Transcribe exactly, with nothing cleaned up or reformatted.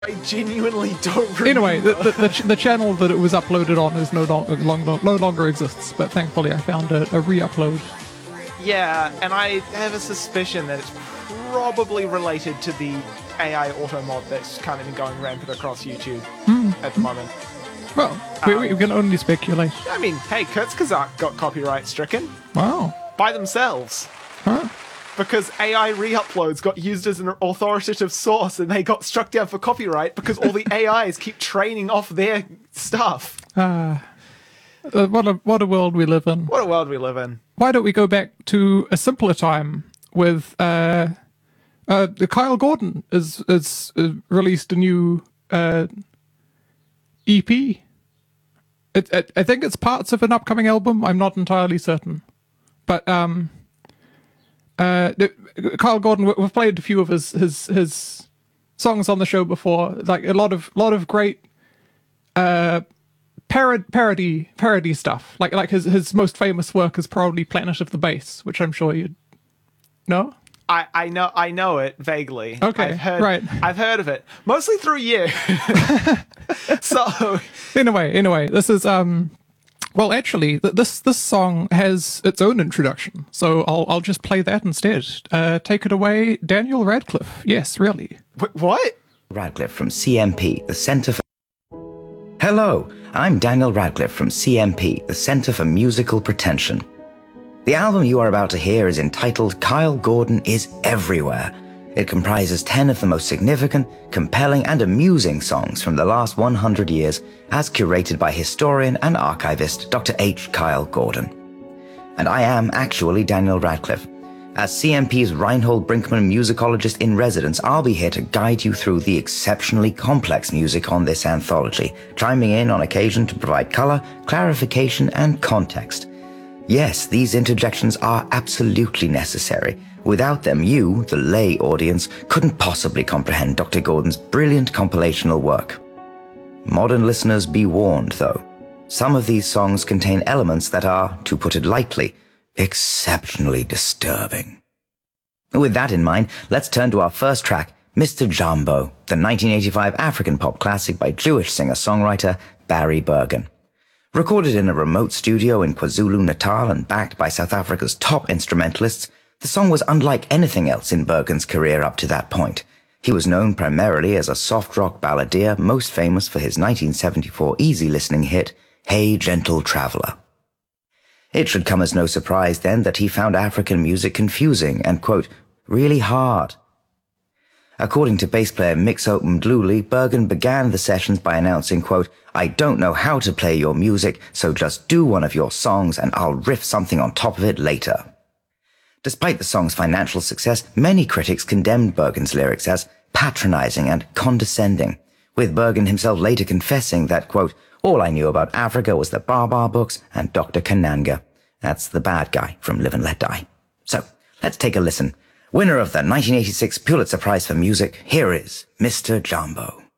I genuinely don't remember. Anyway, the, the, the, ch- the channel that it was uploaded on is no, long, long, no longer exists, but thankfully I found a, a re-upload. Yeah, and I have a suspicion that it's probably related to the A I auto mod that's kind of been going rampant across YouTube Hmm. at the moment. Well, we, we can only speculate. I mean, hey, Kurzgesagt got copyright stricken Wow. by themselves. Huh. Because A I re-uploads got used as an authoritative source and they got struck down for copyright because all the A Is keep training off their stuff. Ah. Uh, what a what a world we live in. What a world we live in. Why don't we go back to a simpler time with uh, uh, Kyle Gordon is is uh, released a new uh, E P. It, it, I think it's parts of an upcoming album. I'm not entirely certain, but um, uh, the, Kyle Gordon. we- We've played a few of his his his songs on the show before. Like a lot of lot of great uh parod- parody parody stuff. Like like his his most famous work is probably Planet of the Bass, which I'm sure you'd know. I, I know I know it vaguely. Okay, I've heard, right. I've heard of it mostly through you. So Anyway, anyway, this is um. Well, actually, th- this this song has its own introduction, so I'll I'll just play that instead. Uh, take it away, Daniel Radcliffe. Yes, really. wh- what? Radcliffe from C M P, the Centre for... Hello, I'm Daniel Radcliffe from C M P, the Centre for Musical Pretension. The album you are about to hear is entitled Kyle Gordon is Everywhere. It comprises ten of the most significant, compelling, and amusing songs from the last one hundred years, as curated by historian and archivist Doctor H. Kyle Gordon. And I am actually Daniel Radcliffe. As C M P's Reinhold Brinkmann musicologist in residence, I'll be here to guide you through the exceptionally complex music on this anthology, chiming in on occasion to provide color, clarification, and context. Yes, these interjections are absolutely necessary. Without them, you, the lay audience, couldn't possibly comprehend Doctor Gordon's brilliant compilational work. Modern listeners be warned, though. Some of these songs contain elements that are, to put it lightly, exceptionally disturbing. With that in mind, let's turn to our first track, Mister Jambo, the nineteen eighty-five African pop classic by Jewish singer-songwriter Barry Bergen. Recorded in a remote studio in KwaZulu-Natal and backed by South Africa's top instrumentalists, the song was unlike anything else in Bergen's career up to that point. He was known primarily as a soft rock balladeer, most famous for his nineteen seventy-four easy-listening hit, Hey Gentle Traveler. It should come as no surprise, then, that he found African music confusing and, quote, really hard. According to bass player Mixo Mdluli, Bergen began the sessions by announcing, quote, I don't know how to play your music, so just do one of your songs and I'll riff something on top of it later. Despite the song's financial success, many critics condemned Bergen's lyrics as patronizing and condescending, with Bergen himself later confessing that, quote, all I knew about Africa was the Babar books and Doctor Kananga. That's the bad guy from Live and Let Die. So, let's take a listen. Winner of the nineteen eighty-six Pulitzer Prize for Music, here is Mister Jambo.